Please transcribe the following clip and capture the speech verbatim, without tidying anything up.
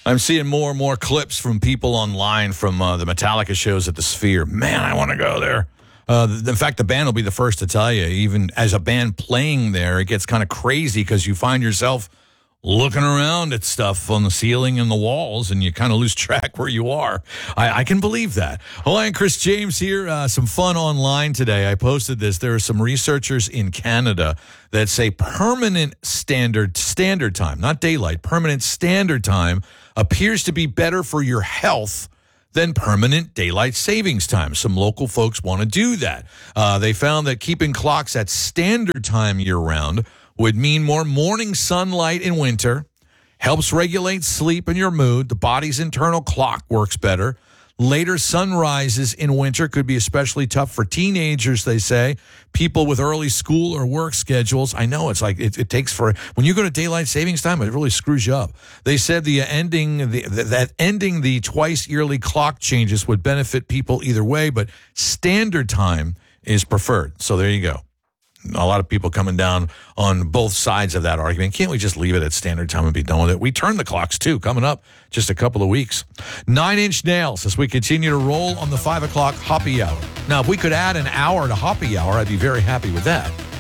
I'm seeing more and more clips from people online from uh, the Metallica shows at the Sphere. Man, I want to go there. Uh, in fact, the band will be the first to tell you, even as a band playing there, it gets kind of crazy because you find yourself looking around at stuff on the ceiling and the walls, and you kind of lose track where you are. I, I can believe that. Hi, Chris James here. Uh, some fun online today. I posted this. There are some researchers in Canada that say permanent standard standard time, not daylight, permanent standard time appears to be better for your health than permanent daylight savings time. Some local folks want to do that. Uh, they found that keeping clocks at standard time year-round would mean more morning sunlight in winter, helps regulate sleep and your mood. The body's internal clock works better. Later sunrises in winter could be especially tough for teenagers, they say. People with early school or work schedules. I know it's like it, it takes for when you go to daylight savings time, it really screws you up. They said the ending the, that ending the twice yearly clock changes would benefit people either way, but standard time is preferred. So there you go. A lot of people coming down on both sides of that argument. Can't we just leave it at standard time and be done with it? We turn the clocks, too, coming up just a couple of weeks. Nine Inch Nails as we continue to roll on the five o'clock Hoppy Hour. Now, if we could add an hour to Hoppy Hour, I'd be very happy with that.